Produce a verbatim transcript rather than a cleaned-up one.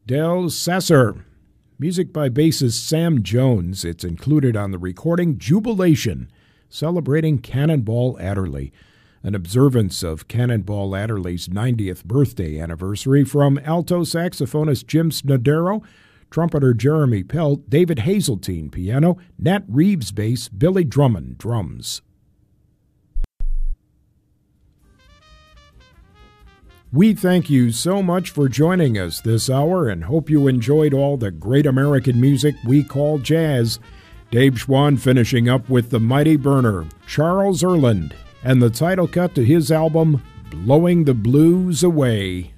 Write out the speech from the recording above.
Del Sasser. Music by bassist Sam Jones. It's included on the recording Jubilation, celebrating Cannonball Adderley, an observance of Cannonball Adderley's ninetieth birthday anniversary from alto saxophonist Jim Snodero, trumpeter Jeremy Pelt, David Hazeltine piano, Nat Reeves bass, Billy Drummond drums. We thank you so much for joining us this hour and hope you enjoyed all the great American music we call jazz. Dave Schwann finishing up with the mighty Burner, Charles Earland, and the title cut to his album, Blowing the Blues Away.